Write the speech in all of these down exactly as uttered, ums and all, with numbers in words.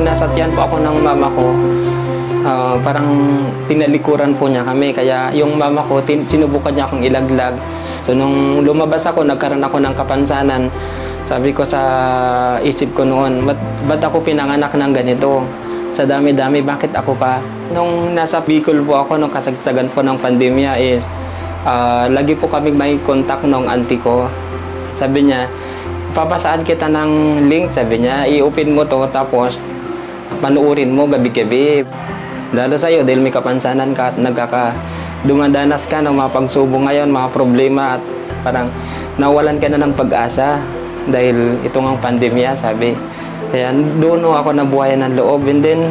nasa tiyan po ako ng mama ko, uh, parang tinalikuran po niya kami. Kaya yung mama ko, tin- sinubukan niya akong ilaglag. So nung lumabas ako, nagkaroon ako ng kapansanan. Sabi ko sa isip ko noon, ba't, ba't ako pinanganak ng ganito? Sa dami-dami, bakit ako pa? Nung nasa Bicol po ako, nung kasagsagan po ng pandemya is, uh, lagi po kami may contact nung auntie ko. Sabi niya, papasaan kita ng link, sabi niya, i-open mo to, tapos panuurin mo gabi-gabi. Lalo sa'yo, dahil may kapansanan ka at nagkaka, dumadanas ka ng mga pagsubok ngayon, mga problema, at parang nawalan ka na ng pag-asa dahil ito ng pandemya, sabi. Kaya doon ako nabuhayan ng loob. And then,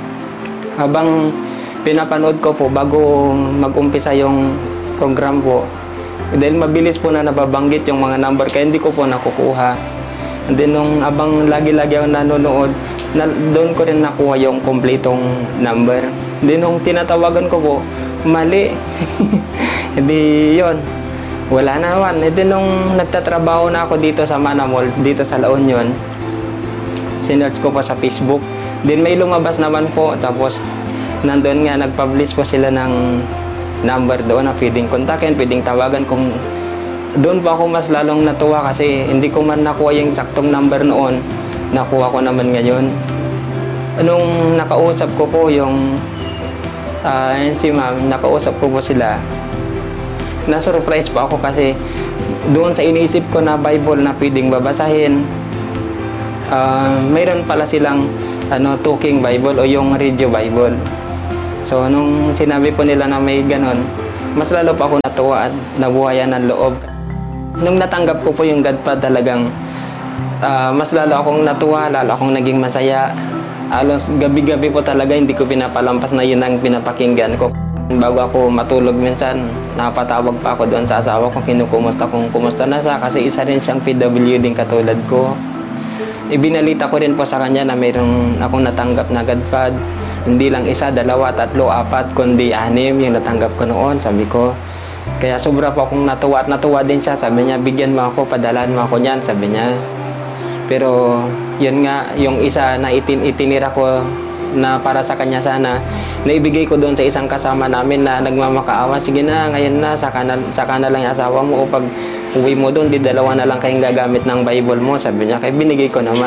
habang pinapanood ko po, bago mag-umpisa yung program po, dahil mabilis po na nababanggit yung mga number, kaya hindi ko po nakukuha. And then, nung abang lagi-lagi ako nanonood, na, doon ko rin nakuha yung kompletong number. Then, nung tinatawagan ko po, mali. Hindi, yun. Wala naman. And then, nung nagtatrabaho na ako dito sa Manamol, dito sa La Union, sinerch ko po sa Facebook. Then, may lumabas naman po. Tapos, nandun nga, nag-publish po sila ng number doon na pwedeng kontakin, pwedeng tawagan. Kung doon pa ako mas lalong natuwa kasi hindi ko man nakuha yung saktong number noon, nakuha ko naman ngayon. Nung nakausap ko po yung uh, si ma'am, nakausap ko po sila, na-surprise po ako kasi doon sa iniisip ko na Bible na pwedeng babasahin, uh, mayroon pala silang ano, talking Bible o yung radio Bible. So, nung sinabi po nila na may ganon, mas lalo pa ako natuwa at nabuhayan ng loob. Nung natanggap ko po yung Godpad, talagang uh, mas lalo akong natuwa, lalo akong naging masaya. Alos gabi-gabi po talaga, hindi ko pinapalampas na yun ang pinapakinggan ko. Bago ako matulog minsan, napatawag pa ako doon sa asawa ko, kinukumusta kung kumusta na siya kasi isa rin siyang P W din katulad ko. Ibinalita ko rin po sa kanya na mayroong akong natanggap na Godpad. Hindi lang isa, dalawa, tatlo, apat, kundi anim yung natanggap ko noon, sabi ko. Kaya sobra po akong natuwa at natuwa din siya. Sabi niya, bigyan mo ako, padalan mo ako niyan, sabi niya. Pero yun nga, yung isa na itin itinira ko na para sa kanya sana, naibigay ko doon sa isang kasama namin na nagmamakaawa. Sige na, ngayon na, saka na, saka na lang yung asawa mo o pag uwi mo doon, di dalawa na lang kayong gagamit ng Bible mo, sabi niya. Kaya binigay ko naman.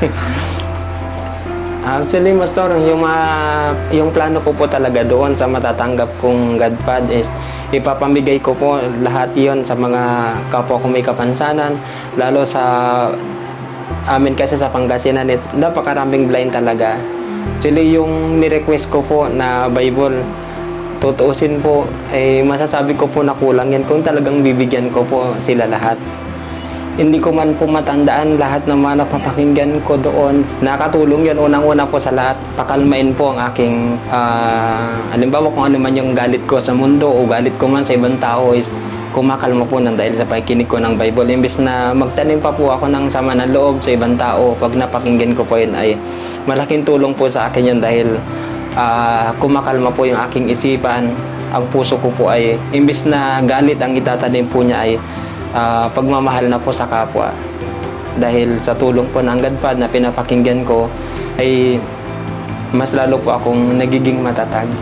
Actually, Master, yung, uh, yung plano ko po talaga doon sa matatanggap kong Godpad is ipapamigay ko po lahat yon sa mga kapwa kong may kapansanan, lalo sa amin kasi sa Pangasinan, napakaraming blind talaga. Actually, yung ni-request ko po na Bible, tutuusin po, eh, masasabi ko po na kulang yan kung talagang bibigyan ko po sila lahat. Hindi ko man po matandaan lahat ng mga napapakinggan ko doon. Nakatulong yan unang-una po sa lahat. Pakalmain po ang aking, uh, halimbawa kung ano man yung galit ko sa mundo o galit ko man sa ibang tao is kumakalma po nang dahil sa pakikinig ko ng Bible. Imbes na magtanim pa po ako ng sama ng loob sa ibang tao, pag napakinggan ko po yun ay malaking tulong po sa akin yan dahil uh, kumakalma po yung aking isipan. Ang puso ko po ay, imbes na galit ang itatanim po niya ay Uh, pagmamahal na po sa kapwa. Dahil sa tulong po ng Godpad na pinapakinggan ko ay mas lalo po akong nagiging matatag.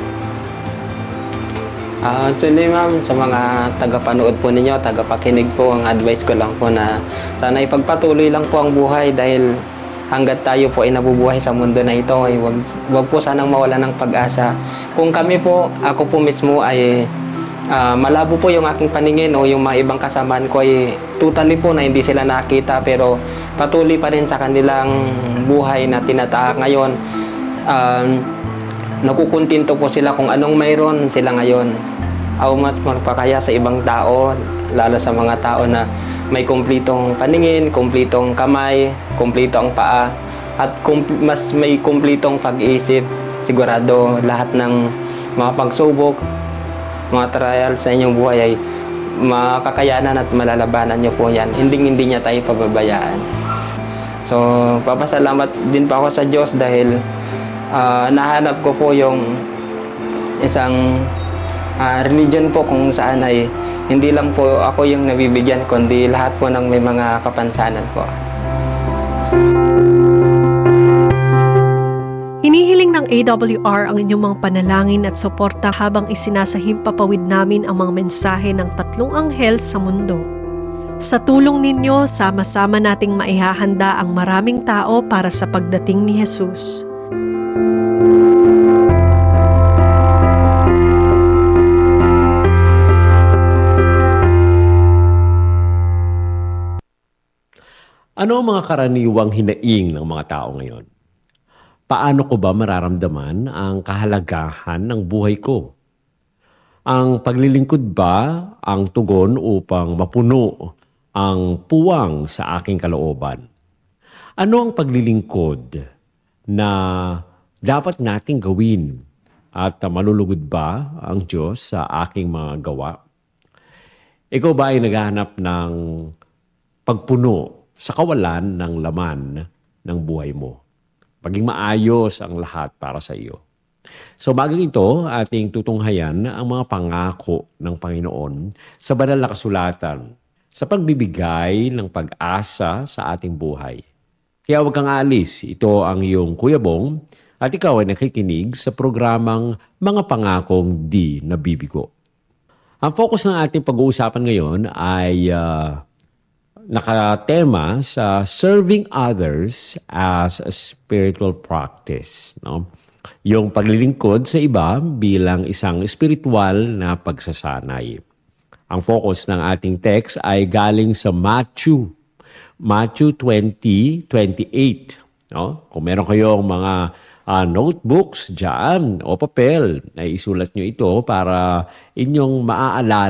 Uh, actually ma'am, sa mga tagapanood po ninyo, tagapakinig po, ang advice ko lang po na sana ipagpatuloy lang po ang buhay dahil hanggat tayo po ay nabubuhay sa mundo na ito ay wag, wag po sanang mawala ng pag-asa. Kung kami po, ako po mismo ay Uh, malabo po yung aking paningin o yung mga ibang kasamaan ko ay totally po na hindi sila nakita pero patuloy pa rin sa kanilang buhay na tinatahak ngayon. Um, nakukuntinto po sila kung anong mayroon sila ngayon. Aw mas magpakaya sa ibang tao, lalo sa mga tao na may kumplitong paningin, kumplitong kamay, kumplito ang paa at mas may kumplitong pag-iisip. Sigurado lahat ng mga pagsubok, mga trial sa inyong buhay ay makakayanan at malalabanan nyo po yan. Hindi-hindi niya tayo pababayaan. So, papasalamat din pa ako sa Diyos dahil uh, nahanap ko po yung isang uh, religion po kung saan ay hindi lang po ako yung nabibigyan kundi lahat po ng may mga kapansanan po. ng A W R ang inyong mga panalangin at suporta habang isinasahimpapawid namin ang mga mensahe ng tatlong anghel sa mundo. Sa tulong ninyo, sama-sama nating maihahanda ang maraming tao para sa pagdating ni Jesus. Ano ang mga karaniwang hinaing ng mga tao ngayon? Paano ko ba mararamdaman ang kahalagahan ng buhay ko? Ang paglilingkod ba ang tugon upang mapuno ang puwang sa aking kalooban? Ano ang paglilingkod na dapat nating gawin at malulugod ba ang Diyos sa aking mga gawa? Ikaw ba ay naghahanap ng pagpuno sa kawalan ng laman ng buhay mo? Maging maayos ang lahat para sa iyo. So bagay ito, ating tutunghayan ang mga pangako ng Panginoon sa banal na kasulatan sa pagbibigay ng pag-asa sa ating buhay. Kaya huwag kang aalis. Ito ang iyong Kuya Bong at ikaw ay nakikinig sa programang Mga Pangakong Di Nabibigo. Ang focus ng ating pag-uusapan ngayon ay uh, nakatema sa serving others as a spiritual practice. No? Yung paglilingkod sa iba bilang isang spiritual na pagsasanay. Ang focus ng ating text ay galing sa Matthew. Matthew twenty twenty-eight. No? Kung meron kayong mga uh, notebooks dyan o papel, na isulat nyo ito para inyong maaalala